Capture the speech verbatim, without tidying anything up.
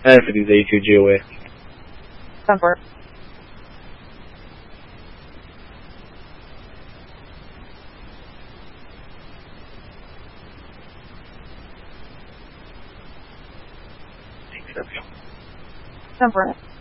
Anthony's A two G O A. ten four. ten four.